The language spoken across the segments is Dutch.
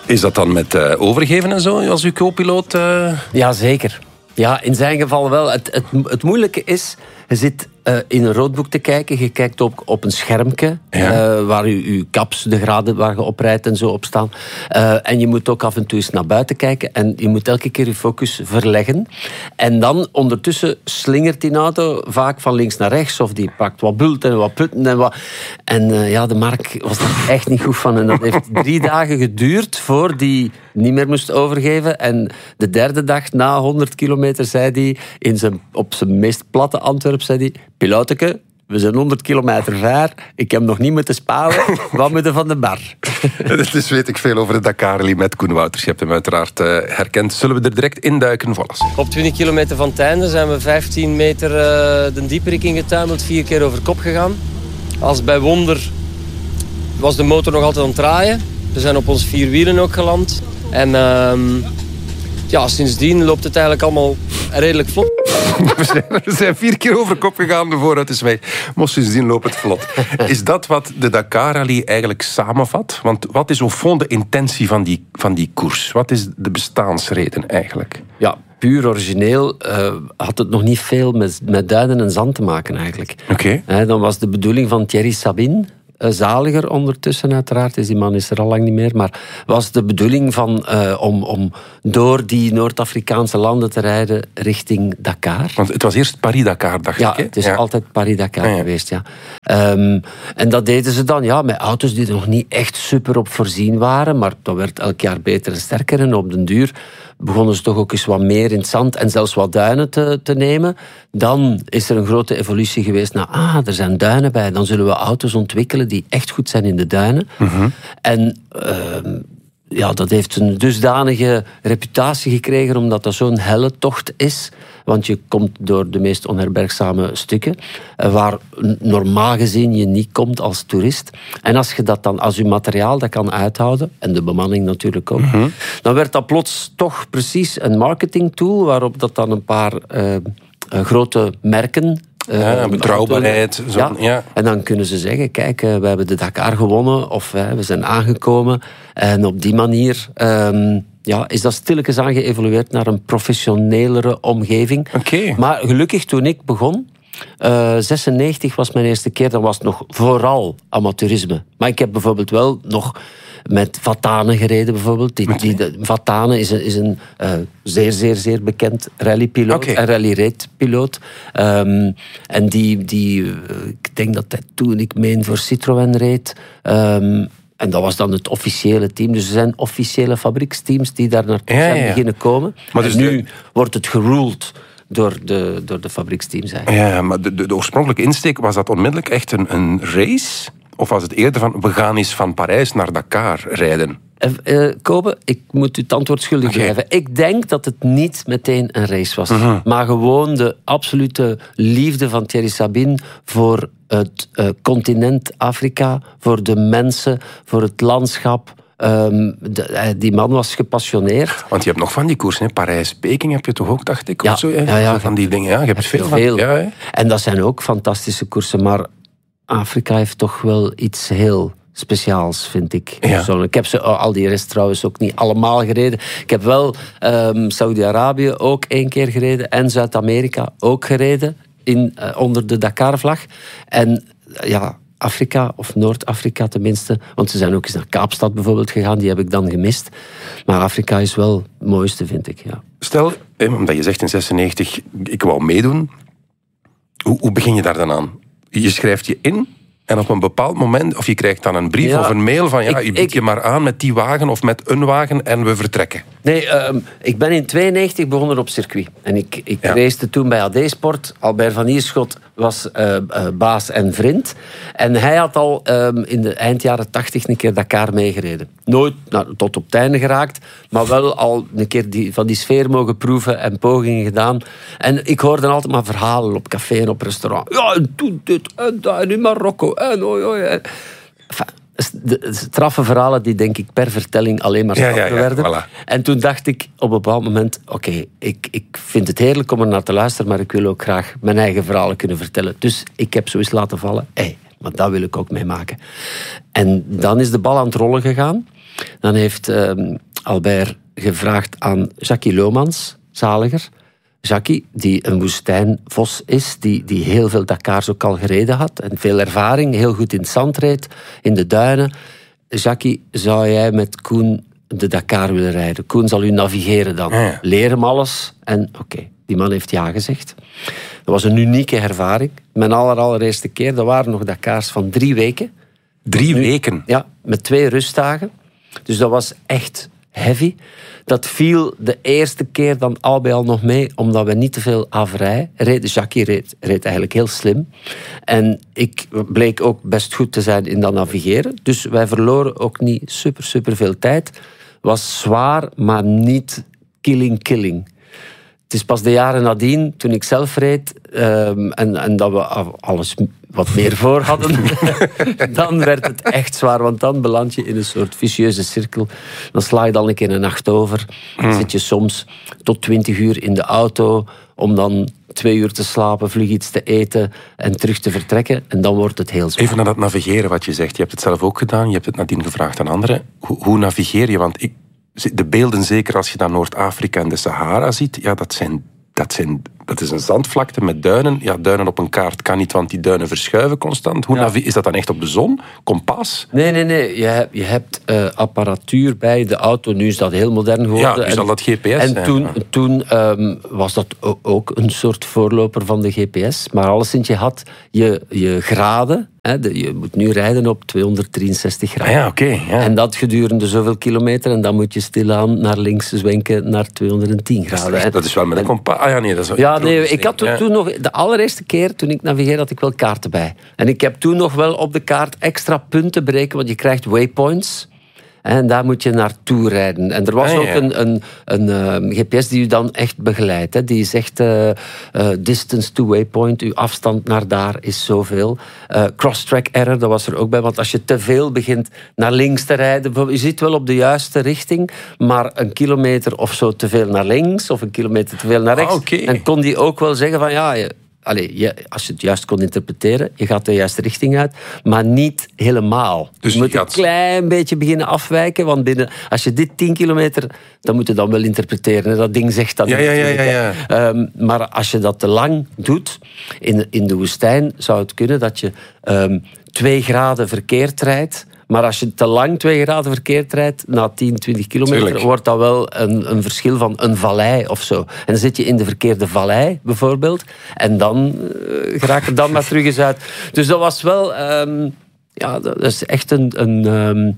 Is dat dan met overgeven en zo, als uw co-piloot? Ja, zeker. Ja, in zijn geval wel. Het moeilijke is, je zit in een roodboek te kijken. Je kijkt ook op een schermpje, waar je caps, de graden waar je op rijdt en zo op staan. En je moet ook af en toe eens naar buiten kijken. En je moet elke keer je focus verleggen. En dan ondertussen slingert die auto vaak van links naar rechts. Of die pakt wat bulten en wat putten en wat. En de Mark was daar echt niet goed van. En dat heeft 3 dagen geduurd voor die niet meer moest overgeven. En de 3e dag, na 100 kilometer, zei hij, op zijn meest platte Antwerp, zei hij: pilooteke, we zijn 100 kilometer ver. Ik heb nog niet moeten sparen. Wat moeten van de bar? Dus weet ik veel over de Dakar Rally met Koen Wouters. Je hebt hem uiteraard herkend. Zullen we er direct induiken? Voilà. Op 20 kilometer van het einde zijn we 15 meter de dieperik ingetuimeld. 4 keer over kop gegaan. Als bij wonder was de motor nog altijd aan het draaien. We zijn op ons 4 wielen ook geland. En sindsdien loopt het eigenlijk allemaal redelijk vlot. We zijn 4 keer over kop gegaan, de vooruit is wij. Maar sindsdien loopt het vlot. Is dat wat de Dakar Rally eigenlijk samenvat? Want wat is au fond de intentie van die koers? Wat is de bestaansreden eigenlijk? Ja, puur origineel had het nog niet veel met duinen en zand te maken eigenlijk. Oké. Dan was de bedoeling van Thierry Sabine, zaliger ondertussen uiteraard, die man is er al lang niet meer, maar was de bedoeling van om door die Noord-Afrikaanse landen te rijden richting Dakar. Want het was eerst Paris-Dakar, dacht ik. Ja, het is altijd Paris-Dakar geweest, ja. En dat deden ze dan met auto's die er nog niet echt super op voorzien waren, maar dat werd elk jaar beter en sterker. En op den duur begonnen ze toch ook eens wat meer in het zand en zelfs wat duinen te nemen. Dan is er een grote evolutie geweest naar, er zijn duinen bij. Dan zullen we auto's ontwikkelen die echt goed zijn in de duinen. Mm-hmm. En dat heeft een dusdanige reputatie gekregen, omdat dat zo'n helle tocht is. Want je komt door de meest onherbergzame stukken, waar normaal gezien je niet komt als toerist. En als je dat dan, als je materiaal dat kan uithouden, en de bemanning natuurlijk ook, dan werd dat plots toch precies een marketingtool, waarop dat dan een paar grote merken... betrouwbaarheid. En dan kunnen ze zeggen, kijk, we hebben de Dakar gewonnen, of we zijn aangekomen. En op die manier is dat stilletjes aan geëvolueerd naar een professionelere omgeving. Okay. Maar gelukkig, toen ik begon, 96 was mijn eerste keer, dan was het nog vooral amateurisme. Maar ik heb bijvoorbeeld wel nog met Vatane gereden, bijvoorbeeld. Vatane is een zeer, zeer, zeer bekend rallypiloot en rally-raid-piloot. En ik denk dat hij toen, ik meen, voor Citroën reed. En dat was dan het officiële team. Dus er zijn officiële fabrieksteams die daar naartoe zijn beginnen komen. Maar dus nu wordt het geruled door de fabrieksteams eigenlijk. Ja, maar de oorspronkelijke insteek, was dat onmiddellijk echt een race? Of was het eerder van, we gaan eens van Parijs naar Dakar rijden? Kobe, ik moet u het antwoord schuldig blijven. Ik denk dat het niet meteen een race was. Maar gewoon de absolute liefde van Thierry Sabine voor het continent Afrika, voor de mensen, voor het landschap. Die man was gepassioneerd. Want je hebt nog van die koersen, Parijs-Peking heb je toch ook, dacht ik? Of zo, van die dingen, je hebt veel van. Ja, en dat zijn ook fantastische koersen, maar Afrika heeft toch wel iets heel speciaals, vind ik. Ja. Ik heb al die rest trouwens ook niet allemaal gereden. Ik heb wel Saudi-Arabië ook 1 keer gereden en Zuid-Amerika ook gereden onder de Dakar-vlag. En Afrika, of Noord-Afrika tenminste, want ze zijn ook eens naar Kaapstad bijvoorbeeld gegaan, die heb ik dan gemist. Maar Afrika is wel het mooiste, vind ik. Ja. Stel, omdat je zegt in 96, ik wou meedoen, hoe begin je daar dan aan? Je schrijft je in en op een bepaald moment, of je krijgt dan een brief of een mail van je biedt je maar aan met die wagen of met een wagen en we vertrekken. Nee, ik ben in 92 begonnen op circuit. En ik race toen bij AD Sport. Albert van Ierschot was baas en vriend. En hij had al in de eind jaren 80 een keer Dakar meegereden. Nooit tot op het einde geraakt, maar wel al een keer van die sfeer mogen proeven en pogingen gedaan. En ik hoorde altijd maar verhalen op café en op restaurant. Ja, en toen dit en dat en in Marokko en de straffe verhalen die, denk ik, per vertelling alleen maar straffer werden. Voilà. En toen dacht ik op een bepaald moment, ik vind het heerlijk om er naar te luisteren, maar ik wil ook graag mijn eigen verhalen kunnen vertellen. Dus ik heb zoiets laten vallen. maar dat wil ik ook meemaken. En dan is de bal aan het rollen gegaan. Dan heeft Albert gevraagd aan Jackie Loomans, zaliger. Jackie, die een woestijnvos is, die heel veel Dakars ook al gereden had en veel ervaring, heel goed in het zand reed, in de duinen. Jackie, zou jij met Koen de Dakar willen rijden? Koen zal u navigeren dan. Ja. Leer hem alles. En oké, die man heeft ja gezegd. Dat was een unieke ervaring. Mijn allereerste keer, dat waren nog Dakars van 3 weken. 3 weken? Ja, met 2 rustdagen. Dus dat was echt heavy. Dat viel de eerste keer dan al bij al nog mee, omdat we niet te veel averij reden. Jackie reed eigenlijk heel slim. En ik bleek ook best goed te zijn in dat navigeren. Dus wij verloren ook niet super veel tijd. Was zwaar, maar niet killing. Het is pas de jaren nadien, toen ik zelf reed, en dat we alles wat meer voor hadden, dan werd het echt zwaar, want dan beland je in een soort vicieuze cirkel. Dan sla je dan een keer een nacht over. Dan zit je soms tot 20 uur in de auto, om dan 2 uur te slapen, vlug iets te eten en terug te vertrekken. En dan wordt het heel zwaar. Even naar dat navigeren wat je zegt. Je hebt het zelf ook gedaan, je hebt het nadien gevraagd aan anderen. Hoe navigeer je? Want de beelden, zeker als je dan Noord-Afrika en de Sahara ziet, ja, dat is een zandvlakte met duinen. Ja, duinen op een kaart kan niet, want die duinen verschuiven constant. Is dat dan echt op de zon? Kompas? Nee. Je hebt apparatuur bij de auto. Nu is dat heel modern geworden. Ja, nu zal dat GPS en toen was dat ook een soort voorloper van de GPS. Maar alleszins, je had je graden. Je moet nu rijden op 263 graden. Ja, oké. Ja. En dat gedurende zoveel kilometer. En dan moet je stilaan naar links zwenken naar 210 graden. Dat is wel met een kompas. Ik had toen nog... De allereerste keer toen ik navigeerde, had ik wel kaarten bij. En ik heb toen nog wel op de kaart extra punten berekend, want je krijgt waypoints. En daar moet je naartoe rijden. En er was ook een GPS die u dan echt begeleidt. Hè. Die zegt distance to waypoint, uw afstand naar daar is zoveel. Cross-track error, dat was er ook bij. Want als je te veel begint naar links te rijden, je zit wel op de juiste richting, maar een kilometer of zo te veel naar links, of een kilometer te veel naar rechts. En kon die ook wel zeggen van als je het juist kon interpreteren, je gaat de juiste richting uit, maar niet helemaal. Dus je moet een klein beetje beginnen afwijken, want als je dit 10 kilometer, dan moet je dan wel interpreteren. Hè? Dat ding zegt dat niet. Maar als je dat te lang doet, in de woestijn zou het kunnen dat je 2 graden verkeerd rijdt. Maar als je te lang 2 graden verkeerd rijdt, na 10, 20 kilometer, wordt dat wel een verschil van een vallei of zo. En dan zit je in de verkeerde vallei, bijvoorbeeld. En dan raak je dan maar terug eens uit. Dus dat was wel... dat is echt een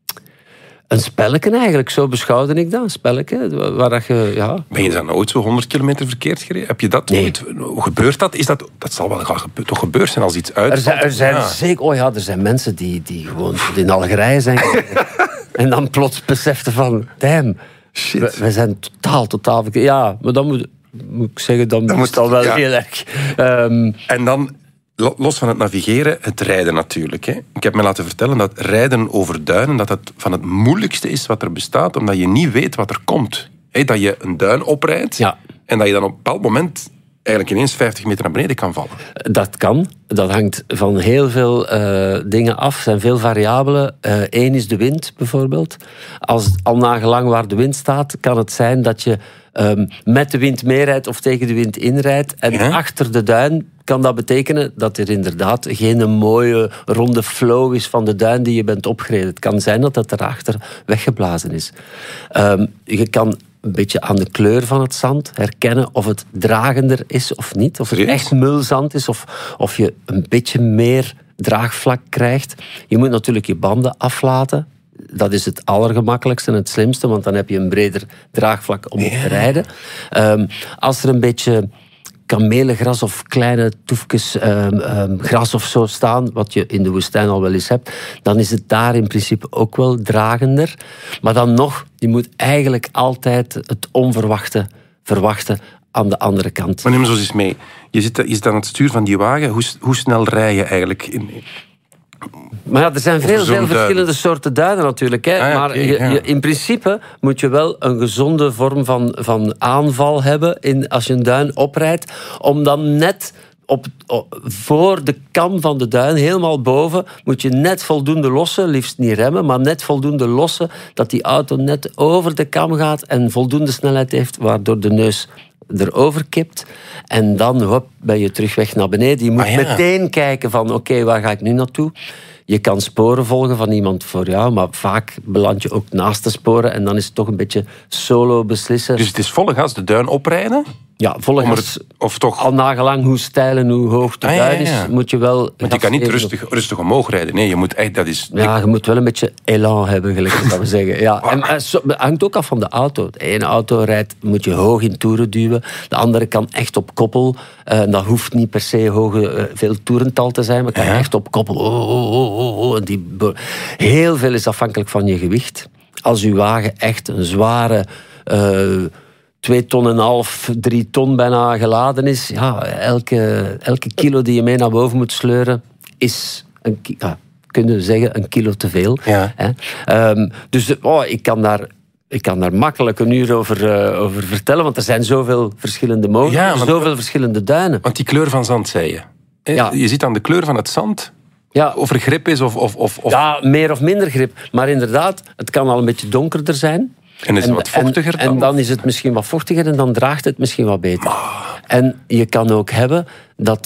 spelletje eigenlijk, zo beschouwde ik dat. Een spelletje, waar je... Ben je dan nooit zo 100 kilometer verkeerd gereden? Heb je dat nooit? Hoe gebeurt dat? Dat zal wel toch gebeurd zijn als iets uitvalt? Er zijn zeker... er zijn mensen die gewoon in Algerije zijn. En dan plots beseften van... Damn, shit. We zijn totaal verkeerd. Ja, maar dan moet ik zeggen, dan moet het al wel heel erg... En dan... Los van het navigeren, het rijden natuurlijk. Hè. Ik heb me laten vertellen dat rijden over duinen dat het van het moeilijkste is wat er bestaat, omdat je niet weet wat er komt. Dat je een duin oprijdt en dat je dan op een bepaald moment eigenlijk ineens 50 meter naar beneden kan vallen. Dat kan. Dat hangt van heel veel dingen af. Er zijn veel variabelen. Eén is de wind, bijvoorbeeld. Als al nagelang waar de wind staat, kan het zijn dat je met de wind meerijdt of tegen de wind inrijdt. En achter de duin kan dat betekenen dat er inderdaad geen mooie ronde flow is van de duin die je bent opgereden. Het kan zijn dat het erachter weggeblazen is. Je kan een beetje aan de kleur van het zand herkennen of het dragender is of niet. Of het echt mulzand is of je een beetje meer draagvlak krijgt. Je moet natuurlijk je banden aflaten. Dat is het allergemakkelijkste en het slimste, want dan heb je een breder draagvlak om op te rijden. Als er een beetje kamelengras of kleine toefjes gras of zo staan, wat je in de woestijn al wel eens hebt, dan is het daar in principe ook wel dragender. Maar dan nog, je moet eigenlijk altijd het onverwachte verwachten aan de andere kant. Maar neem zo eens mee. Je zit aan het stuur van die wagen. Hoe snel rij je eigenlijk? Maar er zijn veel verschillende soorten duinen natuurlijk. Hè. Maar in principe moet je wel een gezonde vorm van aanval hebben als je een duin oprijdt, om dan net voor de kam van de duin, helemaal boven, moet je net voldoende lossen, liefst niet remmen, maar net voldoende lossen, dat die auto net over de kam gaat en voldoende snelheid heeft, waardoor de neus erover kipt. En dan ben je terug weg naar beneden. Je moet meteen kijken van, oké, waar ga ik nu naartoe? Je kan sporen volgen van iemand voor jou, maar vaak beland je ook naast de sporen en dan is het toch een beetje solo beslissen. Dus het is volle gas de duin oprijden? Ja, volle gas. Of toch... Al nagelang hoe steil en hoe hoog de duin is, moet je wel... Want je kan niet rustig omhoog rijden. Nee, je moet echt... Dat is... Ja, je moet wel een beetje elan hebben, gelijk dat we zeggen. Ja. En het hangt ook af van de auto. De ene auto moet je hoog in toeren duwen. De andere kan echt op koppel. Dat hoeft niet per se veel toerental te zijn, maar kan echt op koppel. Heel veel is afhankelijk van je gewicht. Als uw wagen echt een zware... 2,5 ton, 3 ton bijna geladen is. Ja, elke kilo die je mee naar boven moet sleuren kunnen we zeggen, een kilo te veel. Ja. Dus ik kan daar makkelijk een uur over vertellen, want er zijn zoveel verschillende mogelijkheden, zoveel verschillende duinen. Want die kleur van zand, zei je. Ja. Je ziet aan de kleur van het zand... Ja. Of er grip is of... Ja, meer of minder grip. Maar inderdaad, het kan al een beetje donkerder zijn. En is het wat vochtiger dan? En dan is het misschien wat vochtiger en dan draagt het misschien wat beter. En je kan ook hebben dat...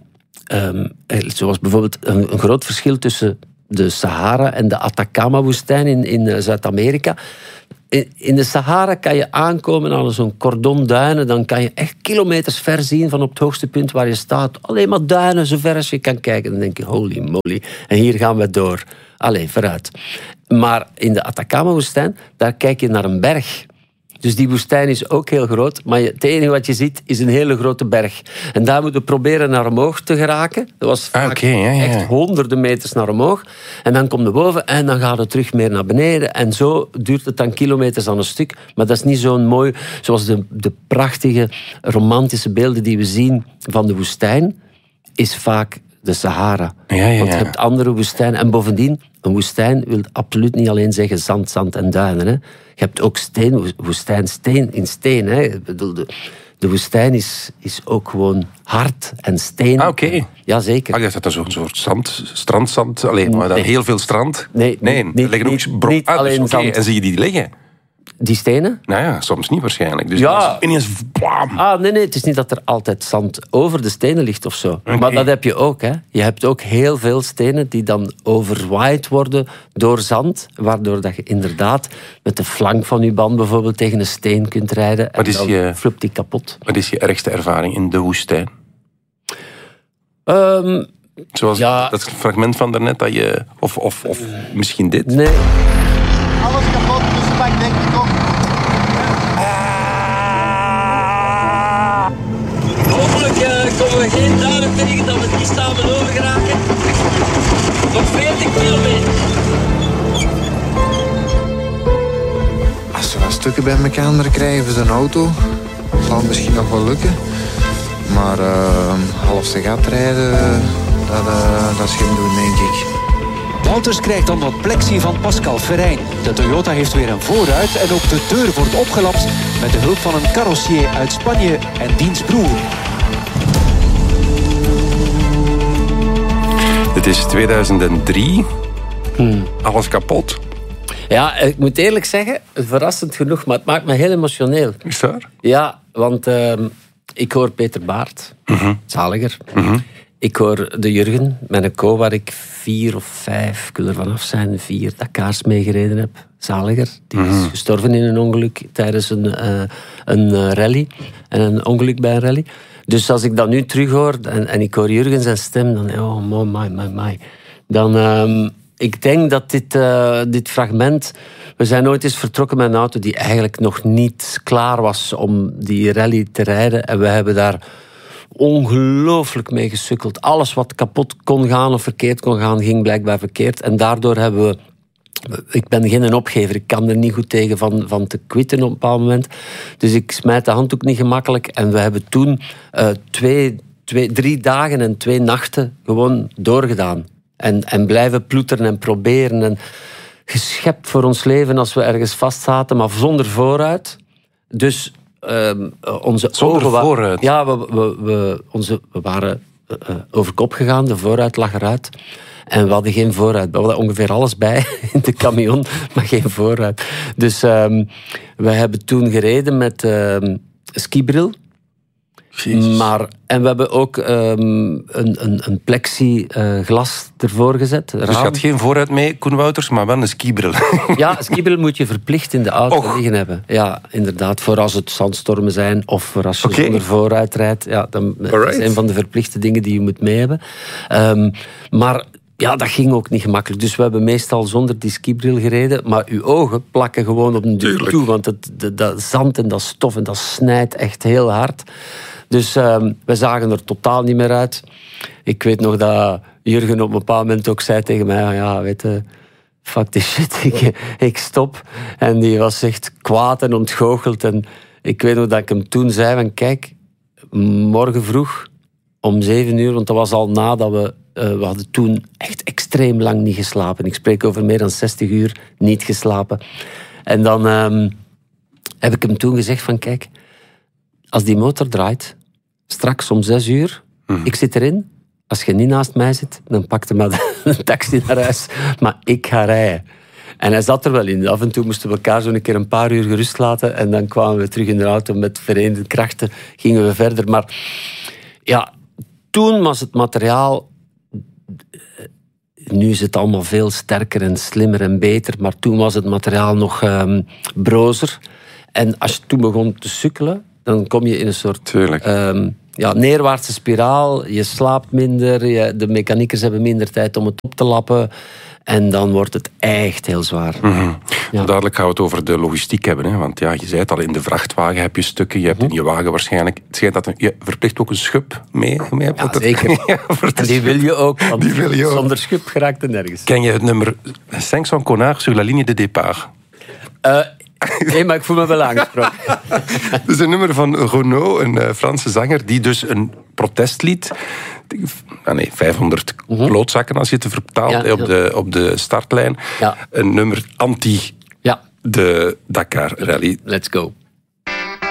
zoals bijvoorbeeld een groot verschil tussen de Sahara en de Atacama-woestijn in Zuid-Amerika. In de Sahara kan je aankomen aan zo'n cordon duinen. Dan kan je echt kilometers ver zien van op het hoogste punt waar je staat. Alleen maar duinen, zo ver als je kan kijken. Dan denk je, holy moly. En hier gaan we door. Allee, vooruit. Maar in de Atacama-woestijn, daar kijk je naar een berg. Dus die woestijn is ook heel groot, maar het enige wat je ziet is een hele grote berg. En daar moeten we proberen naar omhoog te geraken. Dat was vaak echt honderden meters naar omhoog. En dan kom je boven en dan gaat het terug meer naar beneden. En zo duurt het dan kilometers aan een stuk. Maar dat is niet zo'n mooi, zoals de prachtige, romantische beelden die we zien van de woestijn, is vaak de Sahara. Ja. Want je hebt andere woestijnen. En bovendien, een woestijn wil absoluut niet alleen zeggen zand, zand en duinen. Hè. Je hebt ook woestijn, steen in steen. Hè. Ik bedoel, de woestijn is ook gewoon hard en steen. Ah, oké. Jazeker. Ik dacht dat er zo'n soort strandzand, alleen maar dan heel veel strand. Nee, er liggen ook niet alleen zand. En zie je die liggen? Die stenen? Nou ja, soms niet waarschijnlijk. Dus ineens... Nee, het is niet dat er altijd zand over de stenen ligt of zo. Okay. Maar dat heb je ook. Hè. Je hebt ook heel veel stenen die dan overwaaid worden door zand, waardoor dat je inderdaad met de flank van je band bijvoorbeeld tegen een steen kunt rijden en dan flupt die kapot. Wat is je ergste ervaring in de woestijn? Zoals dat fragment van daarnet dat je... Of misschien dit? Nee. Alles kapot, dus pak denk ik op. Hopelijk komen we geen duinen tegen dat we niet samen over geraken. Nog 40 kilometer. Als we wat stukken bij elkaar krijgen voor zijn auto, zal het misschien nog wel lukken. Maar half zijn gat rijden, dat is geen doen, denk ik. Wouters krijgt dan wat plexi van Pascal Verijn. De Toyota heeft weer een voorruit en ook de deur wordt opgelapt met de hulp van een carrossier uit Spanje en diens broer. Het is 2003. Alles kapot. Ja, ik moet eerlijk zeggen, verrassend genoeg, maar het maakt me heel emotioneel. Is dat? Ja, want ik hoor Peter Baert, zaliger. Ik hoor de Jurgen, mijn co, waar ik 4 of 5, ik wil er vanaf zijn, 4 Dakars meegereden heb. Zaliger. Die is gestorven in een ongeluk tijdens een rally. En een ongeluk bij een rally. Dus als ik dat nu terug hoor en ik hoor Jurgen zijn stem, dan my. Dan, ik denk dat dit fragment... We zijn ooit eens vertrokken met een auto die eigenlijk nog niet klaar was om die rally te rijden. En we hebben daar ongelooflijk mee gesukkeld. Alles wat kapot kon gaan of verkeerd kon gaan, ging blijkbaar verkeerd. En daardoor hebben we... Ik ben geen opgever, ik kan er niet goed tegen van te quitten op een bepaald moment. Dus ik smijt de handdoek niet gemakkelijk. En we hebben toen 3 dagen en 2 nachten gewoon doorgedaan. En blijven ploeteren en proberen. En geschept voor ons leven als we ergens vast zaten, maar zonder vooruit. Dus onze zonder ogen... vooruit. Ja, we waren over kop gegaan. De vooruit lag eruit. En we hadden geen vooruit. We hadden ongeveer alles bij in de camion, maar geen vooruit. Dus we hebben toen gereden met skibril. En we hebben ook een plexiglas ervoor gezet. Dus je had geen vooruit mee, Koen Wouters, maar wel een skibril. Ja, een skibril moet je verplicht in de auto liggen hebben. Ja, inderdaad. Voor als het zandstormen zijn of voor als je zonder vooruit rijdt. Ja, dat is een van de verplichte dingen die je moet mee hebben. Maar ja, dat ging ook niet gemakkelijk. Dus we hebben meestal zonder die skibril gereden. Maar uw ogen plakken gewoon op een duur toe. Want dat zand en dat stof en dat snijdt echt heel hard. Dus we zagen er totaal niet meer uit. Ik weet nog dat Jurgen op een bepaald moment ook zei tegen mij... Ja, weet je, fuck this shit, ik stop. En die was echt kwaad en ontgoocheld. En ik weet nog dat ik hem toen zei van... Kijk, morgen vroeg om 7:00... Want dat was al nadat we hadden toen echt extreem lang niet geslapen. Ik spreek over meer dan 60 uur niet geslapen. En dan heb ik hem toen gezegd van... Kijk, als die motor draait, straks om 6:00, ik zit erin. Als je niet naast mij zit, dan pakte maar een taxi naar huis. Maar ik ga rijden. En hij zat er wel in. Af en toe moesten we elkaar zo een keer een paar uur gerust laten. En dan kwamen we terug in de auto met verenigde krachten. Gingen we verder. Maar ja, toen was het materiaal... Nu is het allemaal veel sterker en slimmer en beter. Maar toen was het materiaal nog brozer. En als je toen begon te sukkelen... dan kom je in een soort neerwaartse spiraal. Je slaapt minder, de mechaniekers hebben minder tijd om het op te lappen. En dan wordt het echt heel zwaar. Mm-hmm. Ja. Dadelijk gaan we het over de logistiek hebben. Hè? Want ja, je zei het al, in de vrachtwagen heb je stukken. Je hebt in je wagen waarschijnlijk... Het schijnt dat je verplicht ook een schub mee hebt. Ja, zeker. En die wil je ook. Want zonder schub geraakt er nergens. Ken je het nummer 500 connards sur la ligne de départ? Nee, maar ik voel me wel aangesproken. Het is een nummer van Renaud, een Franse zanger, die dus een protestlied... 500 klootzakken als je het vertaalt op de startlijn. Ja. Een nummer anti de Dakar Rally. Let's go.